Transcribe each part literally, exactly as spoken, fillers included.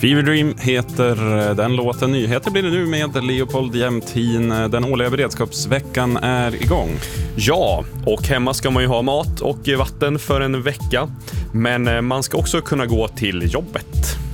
Fever Dream heter den låten. Nyheter blir det nu med Leopold Jämtin. Den årliga beredskapsveckan är igång. Ja, och hemma ska man ju ha mat och vatten för en vecka. Men man ska också kunna gå till jobbet.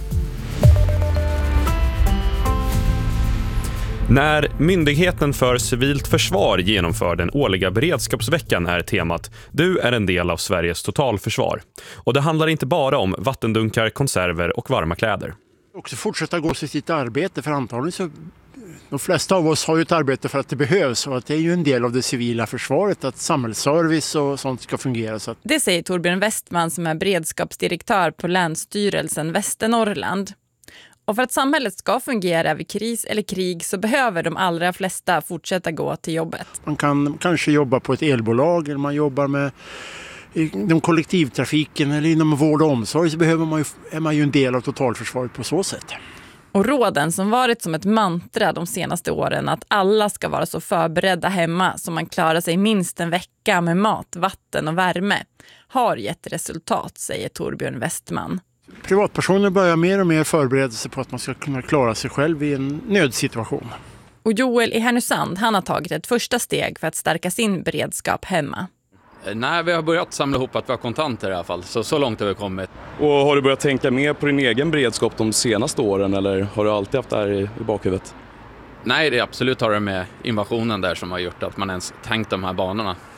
När Myndigheten för civilt försvar genomför den årliga beredskapsveckan är temat Du är en del av Sveriges totalförsvar. Och det handlar inte bara om vattendunkar, konserver och varma kläder. Också fortsätta gå till sitt arbete, för antagligen så de flesta av oss har ju ett arbete för att det behövs, och att det är ju en del av det civila försvaret att samhällsservice och sånt ska fungera. Så att... Det säger Torbjörn Westman som är beredskapsdirektör på Länsstyrelsen Västernorrland. Och för att samhället ska fungera vid kris eller krig så behöver de allra flesta fortsätta gå till jobbet. Man kan kanske jobba på ett elbolag, eller man jobbar med inom kollektivtrafiken eller inom vård och omsorg, så behöver man ju, är man ju en del av totalförsvaret på så sätt. Och råden som varit som ett mantra de senaste åren att alla ska vara så förberedda hemma så man klarar sig minst en vecka med mat, vatten och värme har gett resultat, säger Torbjörn Westman. Privatpersoner börjar mer och mer förbereda sig på att man ska kunna klara sig själv i en nödsituation. Och Joel i Härnösand, han har tagit ett första steg för att stärka sin beredskap hemma. Nej, vi har börjat samla ihop att vi har kontanter i alla fall, så så långt har vi kommit. Och har du börjat tänka mer på din egen beredskap de senaste åren, eller har du alltid haft det här i, i bakhuvudet? Nej, det är absolut har det med invasionen där som har gjort att man ens tänkt de här banorna.